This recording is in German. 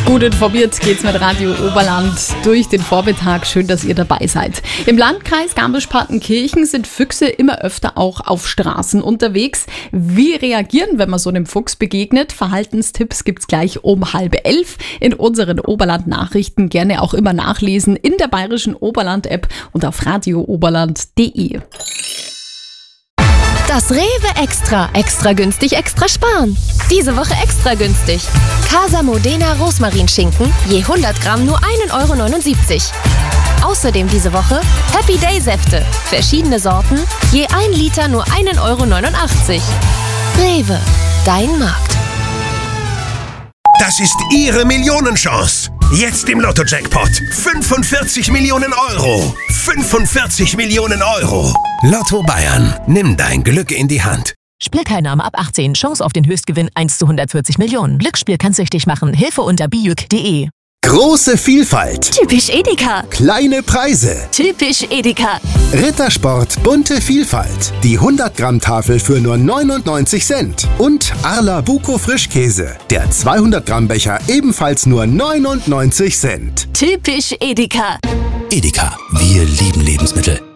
Gut informiert geht's mit Radio Oberland durch den Vormittag. Schön, dass ihr dabei seid. Im Landkreis Garmisch-Partenkirchen sind Füchse immer öfter auch auf Straßen unterwegs. Wie reagieren, wenn man so einem Fuchs begegnet? Verhaltenstipps gibt's gleich um 10:30 in unseren Oberland-Nachrichten. Gerne auch immer nachlesen in der bayerischen Oberland-App und auf radiooberland.de. Das Rewe Extra. Extra günstig, extra sparen. Diese Woche extra günstig. Casa Modena Rosmarinschinken, je 100 Gramm nur 1,79 €. Außerdem diese Woche Happy Day Säfte. Verschiedene Sorten, je 1 Liter nur 1,89 €. Rewe, dein Markt. Das ist Ihre Millionenchance. Jetzt im Lotto-Jackpot. 45 Millionen Euro. 45 Millionen Euro. Lotto Bayern. Nimm dein Glück in die Hand. Spielteilnahme ab 18. Chance auf den Höchstgewinn 1 zu 140 Millionen. Glücksspiel kann süchtig machen. Hilfe unter bijuk.de. Große Vielfalt. Typisch Edeka. Kleine Preise. Typisch Edeka. Rittersport bunte Vielfalt. Die 100-Gramm-Tafel für nur 99 Cent. Und Arla Buko Frischkäse. Der 200-Gramm-Becher ebenfalls nur 99 Cent. Typisch Edeka. Edeka, wir lieben Lebensmittel.